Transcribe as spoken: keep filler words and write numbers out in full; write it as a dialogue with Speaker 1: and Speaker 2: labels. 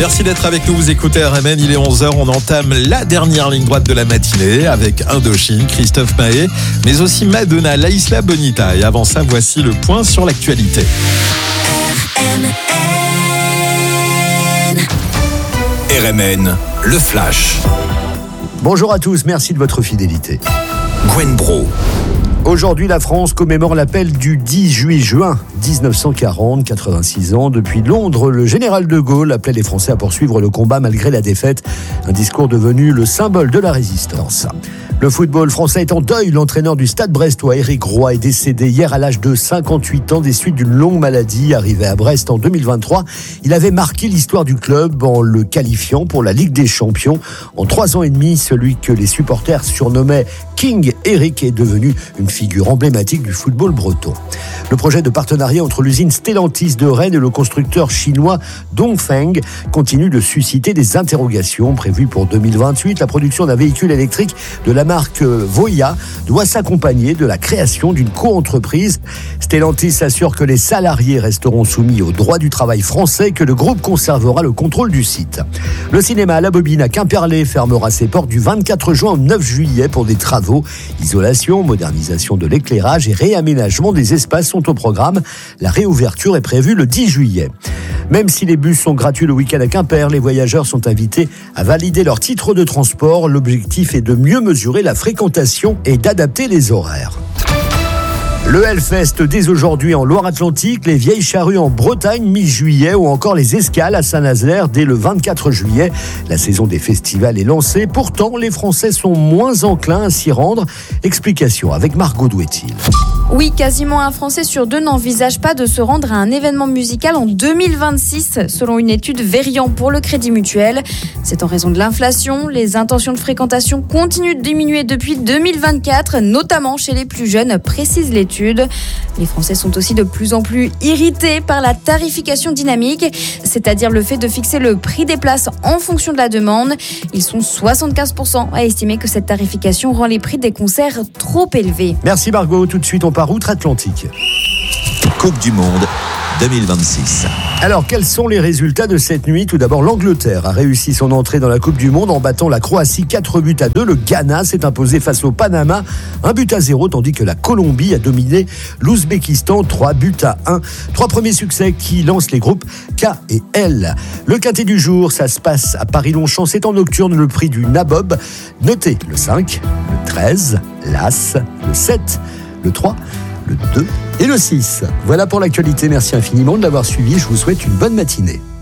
Speaker 1: Merci d'être avec nous, vous écoutez R M N, il est onze heures, on entame la dernière ligne droite de la matinée avec Indochine, Christophe Maé, mais aussi Madonna, La Isla Bonita. Et avant ça, voici le point sur l'actualité.
Speaker 2: R M N.
Speaker 3: R M N, le flash.
Speaker 4: Bonjour à tous, merci de votre fidélité.
Speaker 3: Gwen Bro.
Speaker 4: Aujourd'hui, la France commémore l'appel du dix-huit juin dix-neuf cent quarante, quatre-vingt-six ans. Depuis Londres, le général de Gaulle appelait les Français à poursuivre le combat malgré la défaite. Un discours devenu le symbole de la résistance. Le football français est en deuil. L'entraîneur du Stade brestois, Éric Roy, est décédé hier à l'âge de cinquante-huit ans des suites d'une longue maladie. Arrivé à Brest en deux mille vingt-trois, il avait marqué l'histoire du club en le qualifiant pour la Ligue des Champions. En trois ans et demi, celui que les supporters surnommaient King Eric est devenu une figure emblématique du football breton. Le projet de partenariat entre l'usine Stellantis de Rennes et le constructeur chinois Dongfeng continue de susciter des interrogations. Prévu pour deux mille vingt-huit, la production d'un véhicule électrique de la marque Voya doit s'accompagner de la création d'une co-entreprise. Stellantis assure que les salariés resteront soumis au droit du travail français et que le groupe conservera le contrôle du site. Le cinéma La Bobine à Quimperlé fermera ses portes du vingt-quatre juin au neuf juillet pour des travaux. Isolation, modernisation de l'éclairage et réaménagement des espaces sont au programme. La réouverture est prévue le dix juillet. Même si les bus sont gratuits le week-end à Quimper, les voyageurs sont invités à valider leur titre de transport. L'objectif est de mieux mesurer la fréquentation et d'adapter les horaires. Le Hellfest dès aujourd'hui en Loire-Atlantique, les Vieilles Charrues en Bretagne mi-juillet ou encore les Escales à Saint-Nazaire dès le vingt-quatre juillet. La saison des festivals est lancée. Pourtant, les Français sont moins enclins à s'y rendre. Explication avec Margot Douetil.
Speaker 5: Oui, quasiment un Français sur deux n'envisage pas de se rendre à un événement musical en deux mille vingt-six, selon une étude Verian pour le Crédit Mutuel. C'est en raison de l'inflation. Les intentions de fréquentation continuent de diminuer depuis deux mille vingt-quatre, notamment chez les plus jeunes, précise l'étude. Les Français sont aussi de plus en plus irrités par la tarification dynamique, c'est-à-dire le fait de fixer le prix des places en fonction de la demande. Ils sont soixante-quinze pour cent à estimer que cette tarification rend les prix des concerts trop élevés.
Speaker 4: Merci Margot, tout de suite on part outre-Atlantique.
Speaker 3: Coupe du Monde deux mille vingt-six.
Speaker 4: Alors, quels sont les résultats de cette nuit ? Tout d'abord, l'Angleterre a réussi son entrée dans la Coupe du Monde en battant la Croatie quatre buts à deux. Le Ghana s'est imposé face au Panama un but à zéro, tandis que la Colombie a dominé l'Ouzbékistan trois buts à un. Trois premiers succès qui lancent les groupes K et L. Le quintet du jour, ça se passe à Paris-Longchamp. C'est en nocturne le prix du Nabob. Notez le cinq, le treize, l'As, le sept, le trois, le deux et le six. Voilà pour l'actualité. Merci infiniment de l'avoir suivi. Je vous souhaite une bonne matinée.